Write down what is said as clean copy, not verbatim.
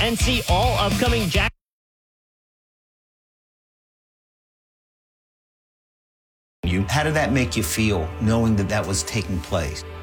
and see all upcoming Jack. How did that make you feel, knowing that that was taking place?